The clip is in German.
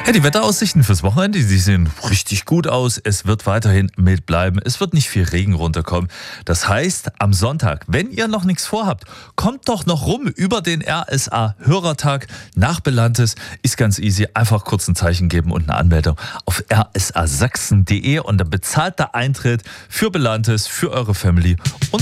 Ja, die Wetteraussichten fürs Wochenende, die sehen richtig gut aus. Es wird weiterhin mild bleiben. Es wird nicht viel Regen runterkommen. Das heißt, am Sonntag, wenn ihr noch nichts vorhabt, kommt doch noch rum über den RSA-Hörertag nach Belantes. Ist ganz easy. Einfach kurz ein Zeichen geben und eine Anmeldung auf rsasachsen.de und dann bezahlt der Eintritt für Belantes, für eure Family. Und